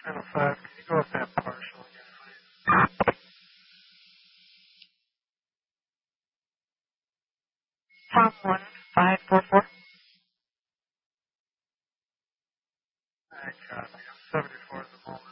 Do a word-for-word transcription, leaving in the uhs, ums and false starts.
nine oh five, can you go up that partial again, please? Tom one five four four. I got it. seventy-four at the moment.